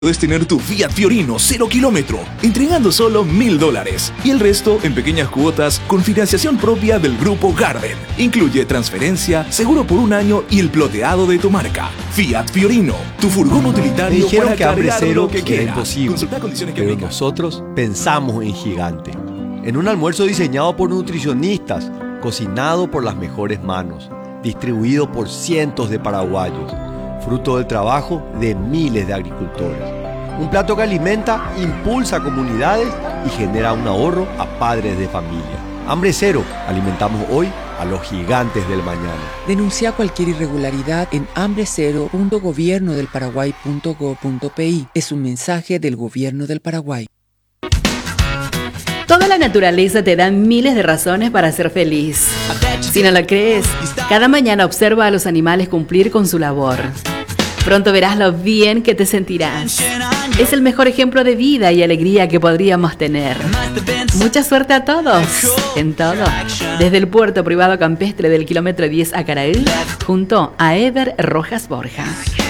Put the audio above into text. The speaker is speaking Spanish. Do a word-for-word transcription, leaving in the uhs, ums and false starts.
Puedes tener tu Fiat Fiorino cero kilómetro, entregando solo mil dólares. Y el resto en pequeñas cuotas con financiación propia del Grupo Garden. Incluye transferencia, seguro por un año y el ploteado de tu marca. Fiat Fiorino, tu furgón utilitario. Me dijeron para que hambre cargar cero lo que era quieras. imposible, Consulta condiciones que pero aplican. nosotros pensamos en gigante. En un almuerzo diseñado por nutricionistas, cocinado por las mejores manos, distribuido por cientos de paraguayos, fruto del trabajo de miles de agricultores. Un plato que alimenta, impulsa comunidades y genera un ahorro a padres de familia. Hambre cero, alimentamos hoy a los gigantes del mañana. Denuncia cualquier irregularidad en hambre cero punto gobierno del paraguay punto gob punto pi. Es un mensaje del Gobierno del Paraguay. Toda la naturaleza te da miles de razones para ser feliz. Si no lo crees, cada mañana observa a los animales cumplir con su labor. Pronto verás lo bien que te sentirás. Es el mejor ejemplo de vida y alegría que podríamos tener. Mucha suerte a todos, en todo. Desde el puerto privado campestre del kilómetro diez a Caraí, junto a Ever Rojas Borja.